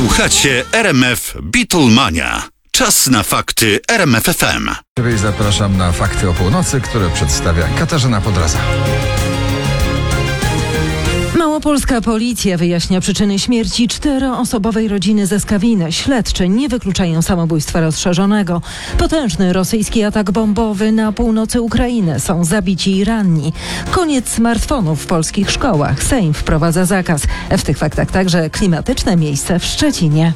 Słuchacie RMF Beatlemania. Czas na fakty RMF FM. Zapraszam na fakty o północy, które przedstawia Katarzyna Podraza. Małopolska policja wyjaśnia przyczyny śmierci 4-osobowej rodziny ze Skawiny. Śledczy nie wykluczają samobójstwa rozszerzonego. Potężny rosyjski atak bombowy na północy Ukrainy. Są zabici i ranni. Koniec smartfonów w polskich szkołach. Sejm wprowadza zakaz. W tych faktach także klimatyczne miejsce w Szczecinie.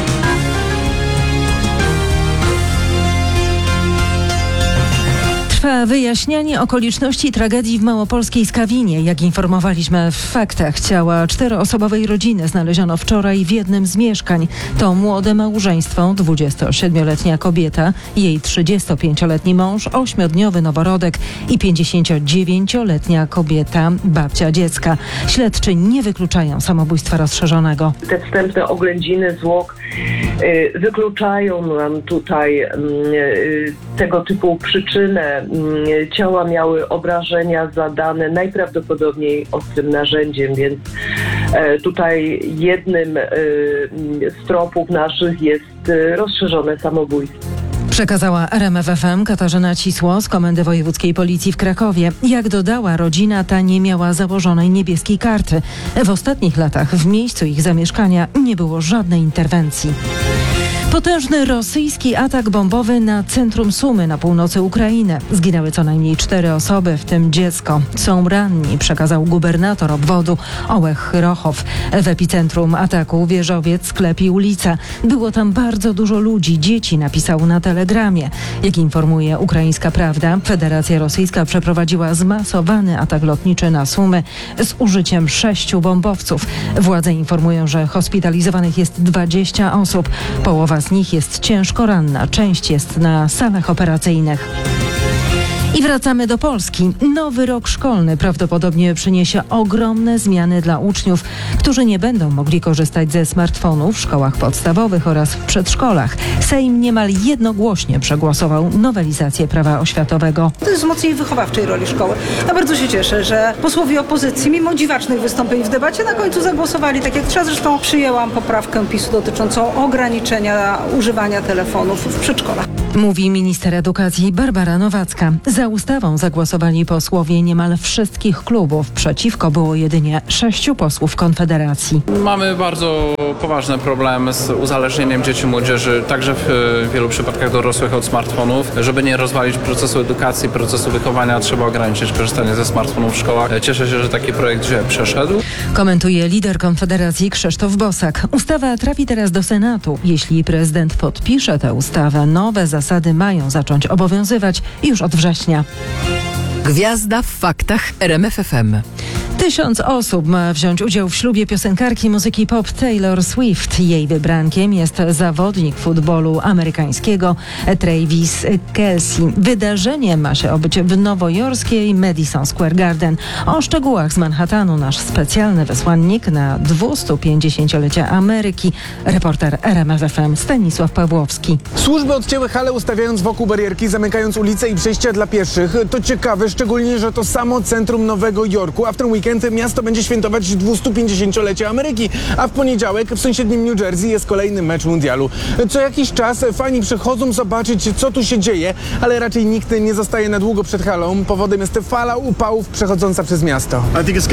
Trwa wyjaśnianie okoliczności tragedii w małopolskiej Skawinie. Jak informowaliśmy w faktach, ciała 4-osobowej rodziny znaleziono wczoraj w jednym z mieszkań. To młode małżeństwo, 27-letnia kobieta, jej 35-letni mąż, 8-dniowy noworodek i 59-letnia kobieta, babcia dziecka. Śledczy nie wykluczają samobójstwa rozszerzonego. Te wstępne oględziny zwłok wykluczają nam tutaj tego typu przyczynę. Ciała miały obrażenia zadane najprawdopodobniej ostrym narzędziem, więc tutaj jednym z tropów naszych jest rozszerzone samobójstwo. Przekazała RMF FM Katarzyna Cisło z Komendy Wojewódzkiej Policji w Krakowie. Jak dodała, rodzina ta nie miała założonej niebieskiej karty. W ostatnich latach w miejscu ich zamieszkania nie było żadnej interwencji. Potężny rosyjski atak bombowy na centrum Sumy na północy Ukrainy. Zginęły co najmniej 4 osoby, w tym dziecko. Są ranni, przekazał gubernator obwodu Ołech Rochow. W epicentrum ataku wieżowiec, sklep i ulica. Było tam bardzo dużo ludzi, dzieci, napisał na telegramie. Jak informuje Ukraińska Prawda, Federacja Rosyjska przeprowadziła zmasowany atak lotniczy na Sumy z użyciem 6 bombowców. Władze informują, że hospitalizowanych jest 20 osób. Połowa z nich jest ciężko ranna, część jest na salach operacyjnych. I wracamy do Polski. Nowy rok szkolny prawdopodobnie przyniesie ogromne zmiany dla uczniów, którzy nie będą mogli korzystać ze smartfonów w szkołach podstawowych oraz w przedszkolach. Sejm niemal jednogłośnie przegłosował nowelizację prawa oświatowego. To jest wzmocnienie wychowawczej roli szkoły. Ja bardzo się cieszę, że posłowie opozycji, mimo dziwacznych wystąpień w debacie, na końcu zagłosowali tak jak trzeba. Zresztą przyjęłam poprawkę PiS-u dotyczącą ograniczenia używania telefonów w przedszkolach. Mówi minister edukacji Barbara Nowacka. Za ustawą zagłosowali posłowie niemal wszystkich klubów. Przeciwko było jedynie 6 posłów Konfederacji. Mamy bardzo poważne problemy z uzależnieniem dzieci i młodzieży, także w wielu przypadkach dorosłych od smartfonów. Żeby nie rozwalić procesu edukacji, procesu wychowania, trzeba ograniczyć korzystanie ze smartfonów w szkołach. Cieszę się, że taki projekt dzisiaj przeszedł. Komentuje lider Konfederacji Krzysztof Bosak. Ustawa trafi teraz do Senatu. Jeśli prezydent podpisze tę ustawę, nowe zasady mają zacząć obowiązywać już od września. Gwiazda w faktach RMF FM. 1000 osób ma wziąć udział w ślubie piosenkarki muzyki pop Taylor Swift. Jej wybrankiem jest zawodnik futbolu amerykańskiego Travis Kelce. Wydarzenie ma się odbyć w nowojorskiej Madison Square Garden. O szczegółach z Manhattanu nasz specjalny wysłannik na 250-lecie Ameryki, reporter RMF FM Stanisław Pawłowski. Służby odcięły halę, ustawiając wokół barierki, zamykając ulice i przejścia dla pieszych. To ciekawe, szczególnie, że to samo centrum Nowego Jorku, a w ten weekend miasto będzie świętować 250-lecie Ameryki, a w poniedziałek w sąsiednim New Jersey jest kolejny mecz mundialu. Co jakiś czas fani przychodzą zobaczyć, co tu się dzieje, ale raczej nikt nie zostaje na długo przed halą. Powodem jest fala upałów przechodząca przez miasto.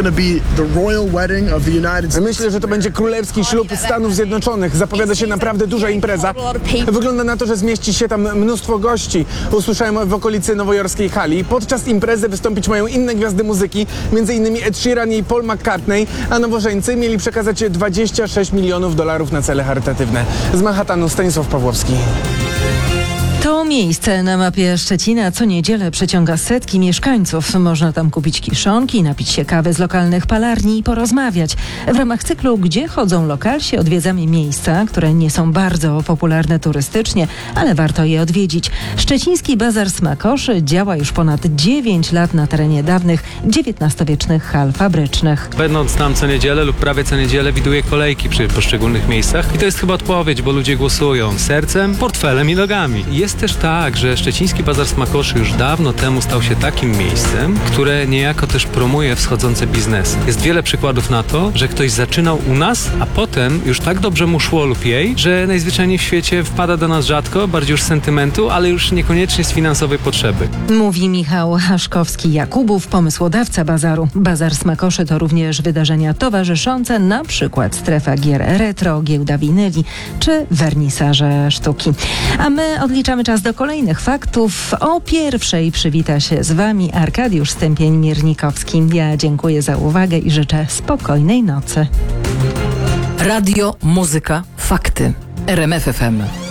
Myślę, że to będzie królewski ślub Stanów Zjednoczonych. Zapowiada się naprawdę duża impreza. Wygląda na to, że zmieści się tam mnóstwo gości. Usłyszałem w okolicy nowojorskiej hali. Podczas imprezy wystąpić mają inne gwiazdy muzyki, m.in. Ed Sheeran i Paul McCartney, a nowożeńcy mieli przekazać $26 milionów na cele charytatywne. Z Manhattanu Stanisław Pawłowski. To miejsce na mapie Szczecina co niedzielę przyciąga setki mieszkańców. Można tam kupić kiszonki, napić się kawy z lokalnych palarni i porozmawiać. W ramach cyklu Gdzie chodzą lokalsi odwiedzamy miejsca, które nie są bardzo popularne turystycznie, ale warto je odwiedzić. Szczeciński Bazar Smakoszy działa już ponad 9 lat na terenie dawnych XIX-wiecznych hal fabrycznych. Będąc tam co niedzielę lub prawie co niedzielę widuję kolejki przy poszczególnych miejscach i to jest chyba odpowiedź, bo ludzie głosują sercem, portfelem i nogami. Jest też tak, że Szczeciński Bazar Smakoszy już dawno temu stał się takim miejscem, które niejako też promuje wschodzące biznesy. Jest wiele przykładów na to, że ktoś zaczynał u nas, a potem już tak dobrze mu szło lub jej, że najzwyczajniej w świecie wpada do nas rzadko, bardziej już z sentymentu, ale już niekoniecznie z finansowej potrzeby. Mówi Michał Haszkowski-Jakubów, pomysłodawca bazaru. Bazar Smakoszy to również wydarzenia towarzyszące, na przykład strefa gier retro, giełda winyli czy wernisaże sztuki. A my odliczamy czas do kolejnych faktów. O 1:00 przywita się z Wami Arkadiusz Stępień-Miernikowski. Ja dziękuję za uwagę i życzę spokojnej nocy. Radio, muzyka, fakty. RMF FM.